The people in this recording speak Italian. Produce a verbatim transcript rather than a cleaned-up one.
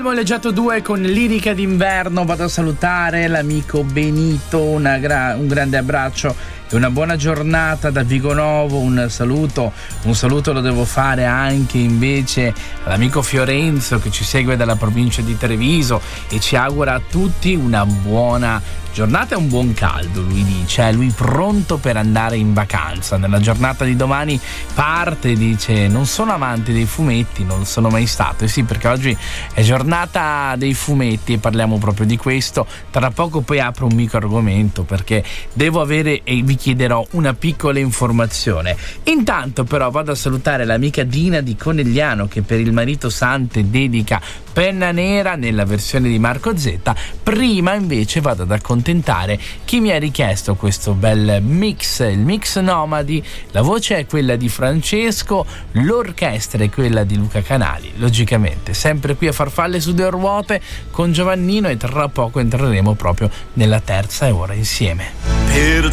Moleggiato due con Lirica d'inverno. Vado a salutare l'amico Benito, una gra- un grande abbraccio e una buona giornata da Vigonovo. Un saluto, un saluto lo devo fare anche invece all'amico Fiorenzo che ci segue dalla provincia di Treviso e ci augura a tutti una buona giornata e un buon caldo. Lui dice, è lui pronto per andare in vacanza. Nella giornata di domani parte, dice, non sono amante dei fumetti, non lo sono mai stato. E sì, perché oggi è giornata dei fumetti e parliamo proprio di questo. Tra poco poi apro un micro argomento perché devo avere e vi chiederò una piccola informazione. Intanto però vado a salutare l'amica Dina di Conegliano che per il marito Sante dedica Penna Nera nella versione di Marco Z. Prima invece vado ad accontentare chi mi ha richiesto questo bel mix, il mix Nomadi. La voce è quella di Francesco, l'orchestra è quella di Luca Canali, logicamente sempre qui a Farfalle su due ruote con Giovannino, e tra poco entreremo proprio nella terza ora insieme. Per